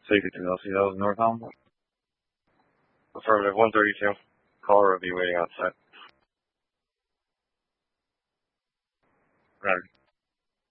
Safety 2LC, that was Northbound. Affirmative 132. Caller will be waiting outside. Right.